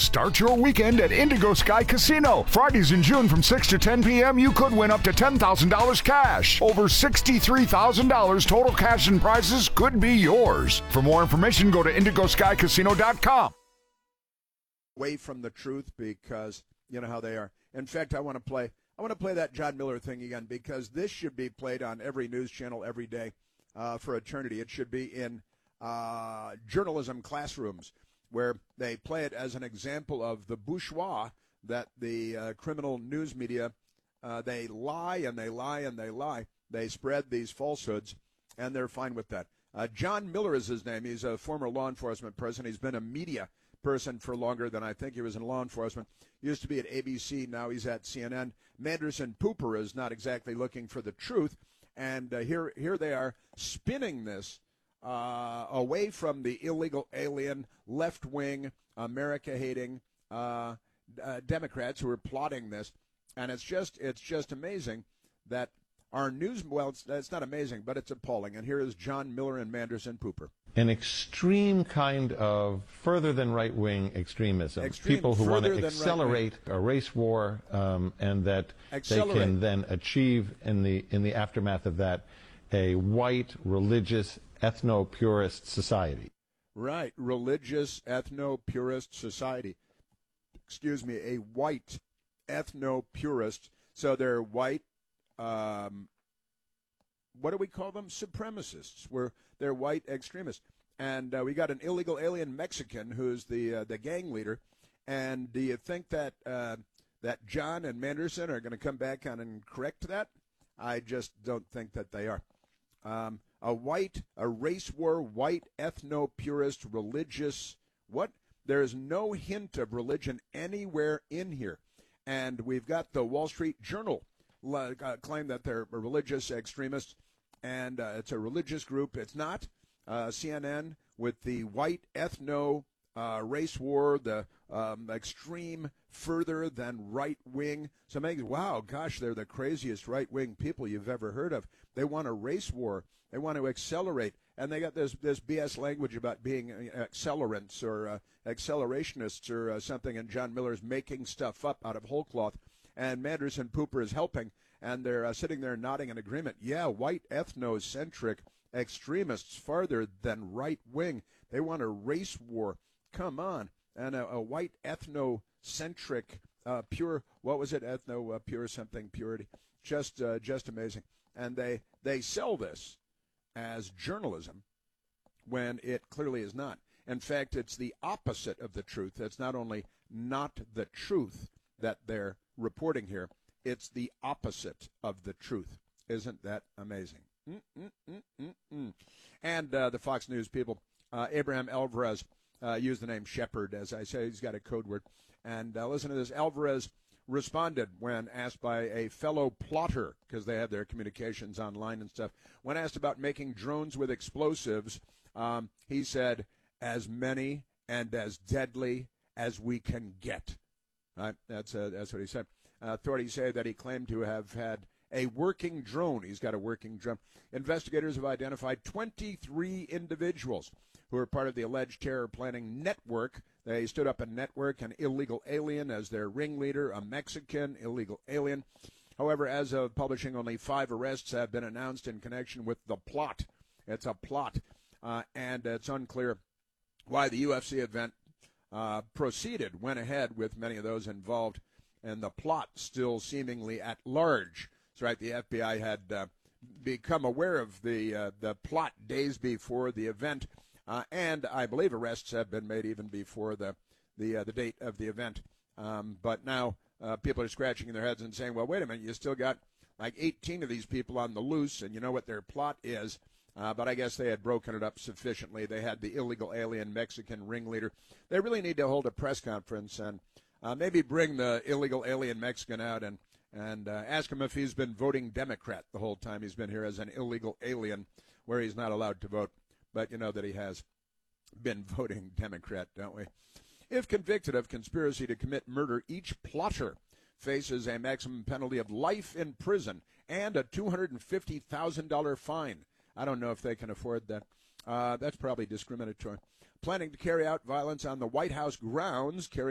Start your weekend at Indigo Sky Casino. Fridays in June from 6 to 10 p.m., you could win up to $10,000 cash. Over $63,000 total cash and prizes could be yours. For more information, go to IndigoSkyCasino.com. Away from the truth, because you know how they are. In fact, I want to play that John Miller thing again, because this should be played on every news channel every day for eternity. It should be in journalism classrooms, where they play it as an example of the bourgeois that the criminal news media, they lie and they lie and they lie. They spread these falsehoods, and they're fine with that. John Miller is his name. He's a former law enforcement person. He's been a media person for longer than I think he was in law enforcement. Used to be at ABC. Now he's at CNN. Manderson Pooper is not exactly looking for the truth, and here they are spinning this away from the illegal alien, left-wing, America-hating Democrats who are plotting this. And it's just amazing that our news, well, it's not amazing, but it's appalling. And here is John Miller and Manderson Pooper. An extreme kind of further than right-wing extremism. People who want to accelerate a race war, and that they can then achieve in the aftermath of that a white, religious, ethno-purist society. Right, religious, ethno-purist society. Excuse me, a white ethno-purist. So they're white, what do we call them? Supremacists. They're white extremists. And we got an illegal alien Mexican who's the gang leader. And do you think that that John and Manderson are going to come back on and correct that? I just don't think that they are. A race war, white, ethno-purist, religious, what? There's no hint of religion anywhere in here. And we've got the Wall Street Journal claim that they're religious extremists, and it's a religious group. It's not. CNN with the white ethno race war, the extreme further than right wing. So wow, gosh, they're the craziest right wing people you've ever heard of. They want a race war. They want to accelerate, and they got this BS language about being accelerants or accelerationists or something. And John Miller's making stuff up out of whole cloth, and Manderson Pooper is helping, and they're sitting there nodding in agreement. Yeah, white ethnocentric extremists farther than right wing. They want a race war. Come on. And a white ethnocentric pure, what was it? Pure something, purity. Just amazing. And they sell this as journalism when it clearly is not. In fact, it's the opposite of the truth. It's not only not the truth that they're reporting here, it's the opposite of the truth. Isn't that amazing? And the Fox News people, Abraham Alvarez used the name Shepard. As I say, he's got a code word. And listen to this. Alvarez responded when asked by a fellow plotter, because they have their communications online and stuff, when asked about making drones with explosives, he said, as many and as deadly as we can get. Right? That's what he said. Authorities say that he claimed to have had a working drone. He's got a working drone. Investigators have identified 23 individuals who are part of the alleged terror planning network. They stood up a network, an illegal alien as their ringleader, a Mexican illegal alien. However, as of publishing, only 5 arrests have been announced in connection with the plot. It's a plot, and it's unclear why the UFC event went ahead with many of those involved, and the plot still seemingly at large. That's right, the FBI had become aware of the plot days before the event, and I believe arrests have been made even before the date of the event. But now people are scratching their heads and saying, well, wait a minute, you still got like 18 of these people on the loose, and you know what their plot is. But I guess they had broken it up sufficiently. They had the illegal alien Mexican ringleader. They really need to hold a press conference and maybe bring the illegal alien Mexican out and ask him if he's been voting Democrat the whole time he's been here as an illegal alien where he's not allowed to vote. But you know that he has been voting Democrat, don't we? If convicted of conspiracy to commit murder, each plotter faces a maximum penalty of life in prison and a $250,000 fine. I don't know if they can afford that. That's probably discriminatory. Planning to carry out violence on the White House grounds,